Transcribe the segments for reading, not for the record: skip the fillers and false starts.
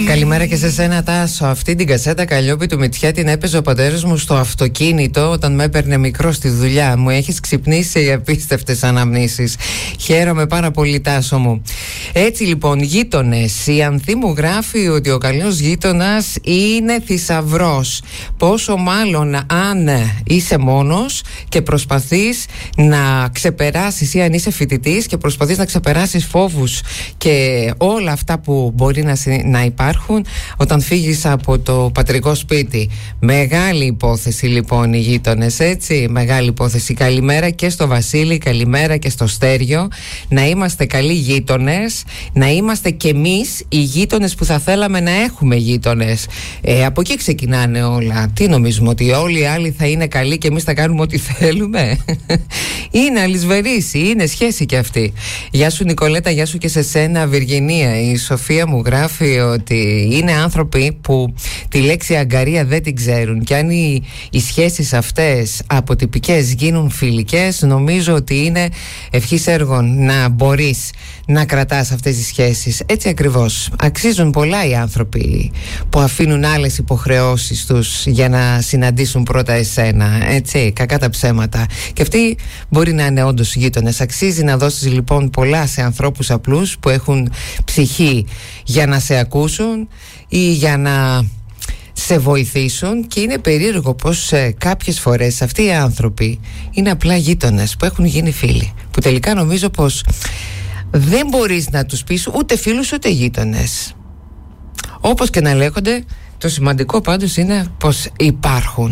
Καλημέρα και σε σένα, Τάσο. Αυτή την κασέτα Καλλιόπη του Μητσιά την έπαιζε ο πατέρας μου στο αυτοκίνητο όταν με έπαιρνε μικρό στη δουλειά. Μου έχεις ξυπνήσει οι απίστευτες αναμνήσεις. Χαίρομαι πάρα πολύ, Τάσο μου. Έτσι λοιπόν, γείτονες. Η Ανθή μου γράφει ότι ο καλός γείτονας είναι θησαυρός. Πόσο μάλλον αν είσαι μόνος και προσπαθείς να ξεπεράσεις, ή αν είσαι φοιτητής και προσπαθείς να ξεπεράσεις φόβους και όλα αυτά που μπορεί να υπάρχουν όταν φύγεις από το πατρικό σπίτι. Μεγάλη υπόθεση λοιπόν οι γείτονες, έτσι, μεγάλη υπόθεση. Καλημέρα και στο Βασίλη, καλημέρα και στο Στέριο. Να είμαστε καλοί γείτονες, να είμαστε κι εμείς οι γείτονες που θα θέλαμε να έχουμε γείτονες. Από εκεί ξεκινάνε όλα. Τι νομίζουμε, ότι όλοι οι άλλοι θα είναι καλοί και εμείς θα κάνουμε ό,τι θέλουμε? Είναι αλυσβερίση, είναι σχέση κι αυτή. Γεια σου Νικολέτα, γεια σου και σε σένα Βιργινία. Η Σοφία μου γράφει ότι είναι άνθρωποι που τη λέξη αγκαρία δεν την ξέρουν, και αν οι σχέσεις αυτές αποτυπικές γίνουν φιλικές, νομίζω ότι είναι ευχής έργων να μπορείς να κρατάς αυτές τις σχέσεις. Έτσι ακριβώς. Αξίζουν πολλά οι άνθρωποι που αφήνουν άλλες υποχρεώσεις τους για να συναντήσουν πρώτα εσένα. Έτσι, κακά τα ψέματα. Και αυτοί μπορεί να είναι όντως γείτονες. Αξίζει να δώσεις λοιπόν πολλά σε ανθρώπους απλούς που έχουν ψυχή για να σε ακούσουν ή για να σε βοηθήσουν. Και είναι περίεργο πως κάποιες φορές αυτοί οι άνθρωποι είναι απλά γείτονες που έχουν γίνει φίλοι, που τελικά νομίζω πως δεν μπορείς να τους πεις ούτε φίλους ούτε γείτονες. Όπως και να λέγονται, το σημαντικό πάντως είναι πως υπάρχουν.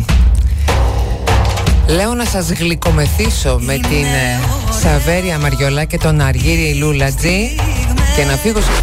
Λέω να σας γλυκομεθήσω με την Σαβέρια Μαριολά και τον Αργύρι Λούλατζη και να φύγω σε...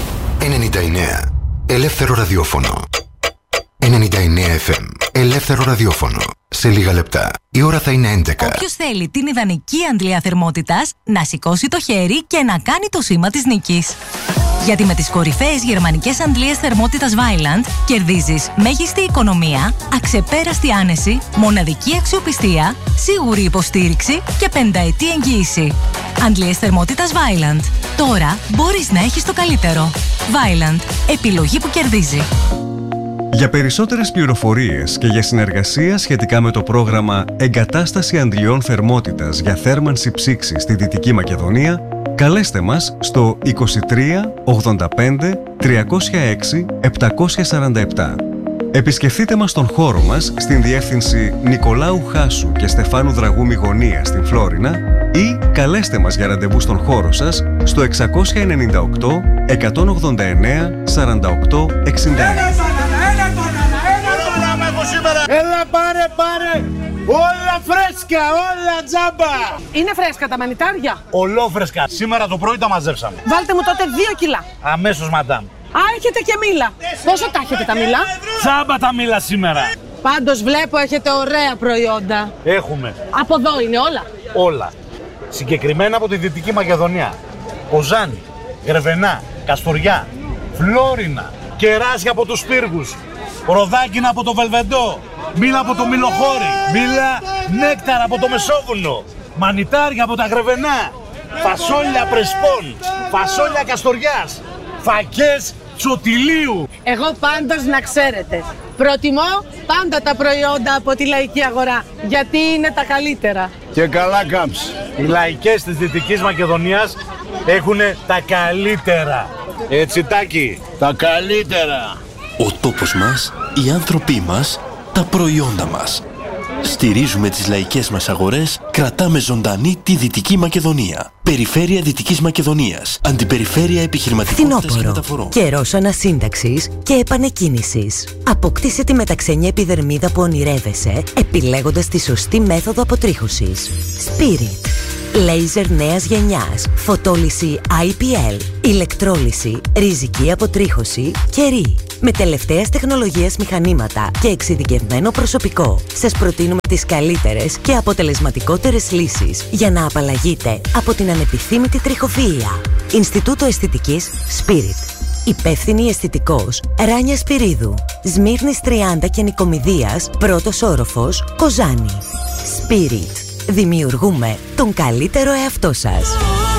99 Ελεύθερο ραδιόφωνο. 99 FM Ελεύθερο ραδιόφωνο. Σε λίγα λεπτά η ώρα θα είναι 11. Όποιος θέλει την ιδανική αντλία θερμότητας, να σηκώσει το χέρι και να κάνει το σήμα της νίκης. Γιατί με τις κορυφαίες γερμανικές αντλίες θερμότητας Vaillant κερδίζεις μέγιστη οικονομία, αξεπέραστη άνεση, μοναδική αξιοπιστία, σίγουρη υποστήριξη και 5ετή εγγύηση. Αντλίες θερμότητας Vaillant. Τώρα μπορείς να έχεις το καλύτερο. Vaillant. Επιλογή που κερδίζει. Για περισσότερες πληροφορίες και για συνεργασία σχετικά με το πρόγραμμα Εγκατάσταση Αντλιών Θερμότητας για θέρμανση ψήξης στη Δυτική Μακεδονία, καλέστε μας στο 23 85 306 747. Επισκεφτείτε μας στον χώρο μας στην διεύθυνση Νικολάου Χάσου και Στεφάνου Δραγούμη Γωνία στην Φλόρινα, ή καλέστε μας για ραντεβού στον χώρο σας στο 698 189 48 61. Έλα πάρε! Όλα φρέσκα, όλα τζάμπα! Είναι φρέσκα τα μανιτάρια? Ολόφρεσκα. Σήμερα το πρωί τα μαζέψαμε. Βάλτε μου τότε 2 κιλά. Αμέσως, μαντάμ. Α, έχετε και μήλα. Πόσο τα έχετε τα μήλα? Τζάμπα τα μήλα σήμερα. Πάντως βλέπω έχετε ωραία προϊόντα. Έχουμε. Από εδώ είναι όλα? Όλα. Συγκεκριμένα από τη Δυτική Μακεδονία. Κοζάνη, Γρεβενά, Καστοριά, Φλόρινα, κεράσια από τους πύργους, ροδάκινα από το Βελβεντό, μήλα από το Μιλοχώρι, μήλα νέκταρα από το Μεσόβουνο, μανιτάρια από τα Γρεβενά, φασόλια Πρεσπών, φασόλια Καστοριάς, φακές Τσοτιλίου. Εγώ πάντως να ξέρετε, προτιμώ πάντα τα προϊόντα από τη λαϊκή αγορά, γιατί είναι τα καλύτερα. Και καλά κάμψη. Οι λαϊκές της Δυτικής Μακεδονίας έχουν τα καλύτερα. Έτσι Τάκη, τα καλύτερα. Ο τόπος μας, οι άνθρωποι μας, τα προϊόντα μας. Στηρίζουμε τις λαϊκές μας αγορές, κρατάμε ζωντανή τη Δυτική Μακεδονία. Περιφέρεια Δυτικής Μακεδονίας. Αντιπεριφέρεια επιχειρηματικότητας και μεταφορών. Καιρός ανασύνταξης και επανεκκίνησης. Αποκτήσε τη μεταξενή επιδερμίδα που ονειρεύεσαι, επιλέγοντας τη σωστή μέθοδο αποτρίχωσης. Spirit. Λέιζερ νέας γενιάς, φωτόλυση IPL, ηλεκτρόλυση, ριζική αποτρίχωση και ρι. Με τελευταίας τεχνολογίας μηχανήματα και εξειδικευμένο προσωπικό, σας προτείνουμε τις καλύτερες και αποτελεσματικότερες λύσεις για να απαλλαγείτε από την ανεπιθύμητη τριχοφυΐα. Ινστιτούτο Αισθητικής Spirit. Υπεύθυνη αισθητικός Ράνια Σπυρίδου. Σμύρνης 30 και Νικομιδίας, πρώτος όροφος, Κοζάνη. Spirit. Δημιουργούμε τον καλύτερο εαυτό σας.